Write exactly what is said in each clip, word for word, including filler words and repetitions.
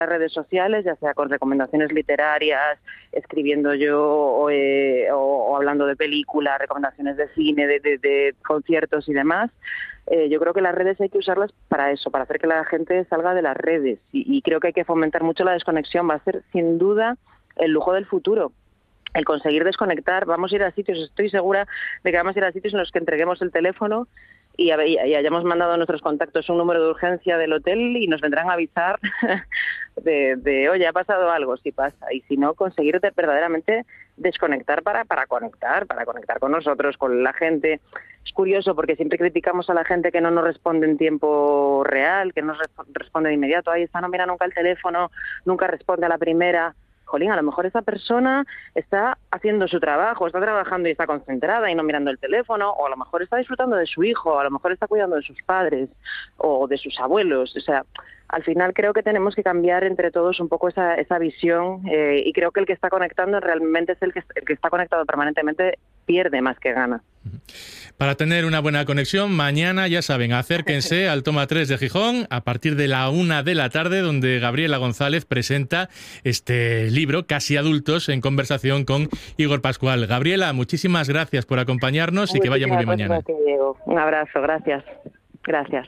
las redes sociales, ya sea con recomendaciones literarias, escribiendo yo o, eh, o, o hablando de películas, recomendaciones de cine, de, de, de conciertos y demás. Eh, yo creo que las redes hay que usarlas para eso, para hacer que la gente salga de las redes. Y, y creo que hay que fomentar mucho la desconexión. Va a ser, sin duda, el lujo del futuro. El conseguir desconectar. Vamos a ir a sitios, estoy segura de que vamos a ir a sitios en los que entreguemos el teléfono y, y hayamos mandado a nuestros contactos un número de urgencia del hotel y nos vendrán a avisar de, de oye, ha pasado algo, si pasa. Y si no, conseguir de, verdaderamente desconectar para, para conectar, para conectar con nosotros, con la gente. Es curioso porque siempre criticamos a la gente que no nos responde en tiempo real, que no responde de inmediato. Ahí está, no mira nunca el teléfono, nunca responde a la primera. Jolín, a lo mejor esa persona está haciendo su trabajo, está trabajando y está concentrada y no mirando el teléfono, o a lo mejor está disfrutando de su hijo, a lo mejor está cuidando de sus padres o de sus abuelos. O sea, al final creo que tenemos que cambiar entre todos un poco esa, esa visión eh, y creo que el que está conectando realmente es el que, el que está conectado permanentemente, pierde más que gana. Para tener una buena conexión, mañana, ya saben, acérquense al Toma tres de Gijón a partir de la una de la tarde, donde Gabriela González presenta este libro, Casi adultos, en conversación con Igor Pascual. Gabriela, muchísimas gracias por acompañarnos y que vaya muy bien mañana. Un abrazo, gracias. Gracias.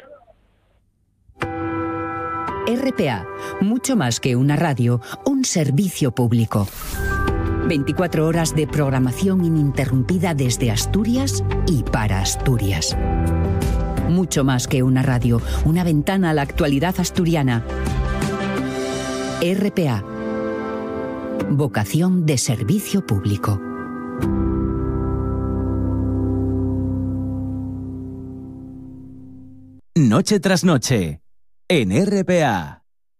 R P A, mucho más que una radio, un servicio público. veinticuatro horas de programación ininterrumpida desde Asturias y para Asturias. Mucho más que una radio, una ventana a la actualidad asturiana. R P A. Vocación de servicio público. Noche tras noche, en R P A.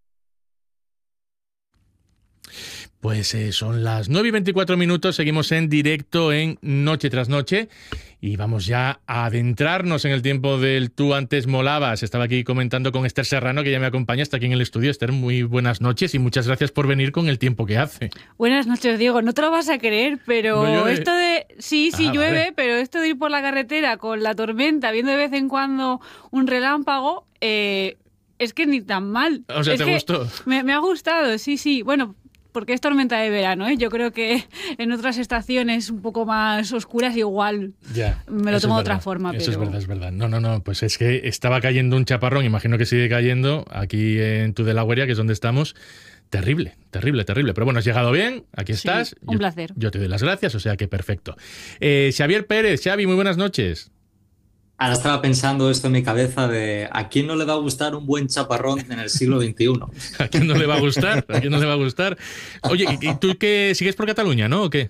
Pues eh, son las nueve y veinticuatro minutos, seguimos en directo en Noche tras Noche y vamos ya a adentrarnos en el tiempo del Tú antes molabas. Estaba aquí comentando con Esther Serrano, que ya me acompaña, está aquí en el estudio. Esther, muy buenas noches y muchas gracias por venir con el tiempo que hace. Buenas noches, Diego. No te lo vas a creer, pero ¿No llueve? esto de... Sí, sí Ah, llueve, vale. pero esto de ir por la carretera con la tormenta, viendo de vez en cuando un relámpago, eh, es que ni tan mal. O sea, es ¿te que gustó? Me, me ha gustado, sí, sí. Bueno, porque es tormenta de verano, ¿eh? Yo creo que en otras estaciones un poco más oscuras igual Ya, me lo eso tomo es de otra verdad. forma. Eso pero... es verdad, es verdad. No, no, no, pues es que estaba cayendo un chaparrón, imagino que sigue cayendo aquí en Tudela, que es donde estamos. Terrible, terrible, terrible. Pero bueno, has llegado bien, aquí Sí, estás. un yo, placer. Yo te doy las gracias, o sea que perfecto. Eh, Xavier Pérez, Xavi, muy buenas noches. Ahora estaba pensando esto en mi cabeza de ¿a quién no le va a gustar un buen chaparrón en el siglo veintiuno? ¿A quién no le va a gustar? ¿A quién no le va a gustar? Oye, ¿y tú qué sigues por Cataluña, no? ¿O qué?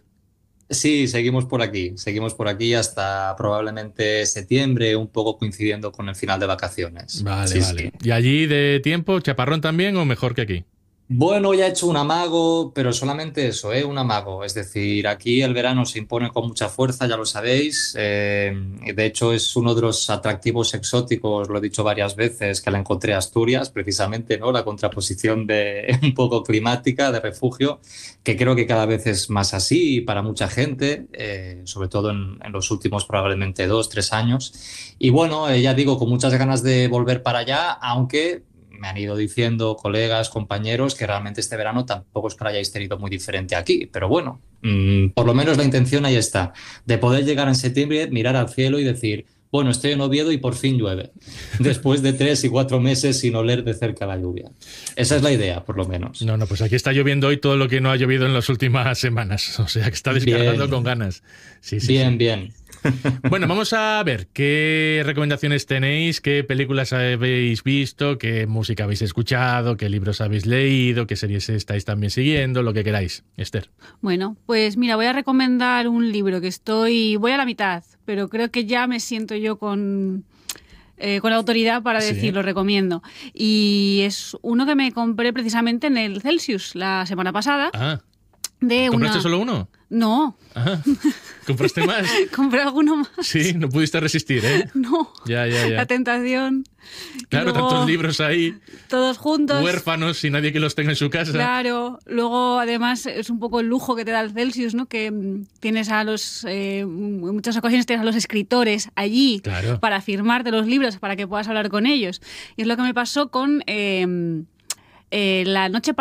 Sí, seguimos por aquí, seguimos por aquí hasta probablemente septiembre, un poco coincidiendo con el final de vacaciones. Vale, Sí, vale. sí. ¿Y allí de tiempo, chaparrón también o mejor que aquí? Bueno, ya he hecho un amago, pero solamente eso, ¿eh? Un amago. Es decir, aquí el verano se impone con mucha fuerza, ya lo sabéis. Eh, de hecho, es uno de los atractivos exóticos, lo he dicho varias veces, que la encontré a Asturias, precisamente, ¿no? La contraposición de un poco climática, de refugio, que creo que cada vez es más así para mucha gente, eh, sobre todo en, en los últimos probablemente dos, tres años. Y bueno, eh, ya digo, con muchas ganas de volver para allá, aunque me han ido diciendo colegas, compañeros, que realmente este verano tampoco es que lo hayáis tenido muy diferente aquí. Pero bueno, mmm, por lo menos la intención ahí está, de poder llegar en septiembre, mirar al cielo y decir, bueno, estoy en Oviedo y por fin llueve, después de tres y cuatro meses sin oler de cerca la lluvia. Esa es la idea, por lo menos. No, no, pues aquí está lloviendo hoy todo lo que no ha llovido en las últimas semanas. O sea, que está descargando Bien. con ganas. Sí, sí, Bien, sí. bien. Bueno, vamos a ver qué recomendaciones tenéis, qué películas habéis visto, qué música habéis escuchado, qué libros habéis leído, qué series estáis también siguiendo, lo que queráis. Esther. Bueno, pues mira, voy a recomendar un libro que estoy... Voy a la mitad, pero creo que ya me siento yo con... Eh, con la autoridad para Sí. decirlo, recomiendo. Y es uno que me compré precisamente en el Celsius la semana pasada. Ah, de ¿compraste una... solo uno? No, Ah, ¿compraste más? compré alguno más. Sí, no pudiste resistir, ¿eh? No, Ya, ya, ya. la tentación. Claro, Luego, tantos libros ahí, todos juntos. huérfanos y nadie que los tenga en su casa. Claro, luego además es un poco el lujo que te da el Celsius, ¿no? Que mm, tienes a los, eh, en muchas ocasiones tienes a los escritores allí Claro. para firmarte los libros, para que puedas hablar con ellos. Y es lo que me pasó con eh, eh, La noche